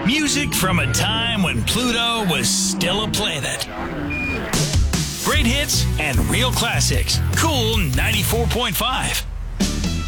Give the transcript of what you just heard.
Music from a time when Pluto was still a planet. Great hits and real classics. Cool 94.5.